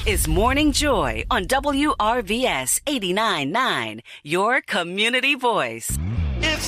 is Morning Joy on WRVS 89.9, your community voice.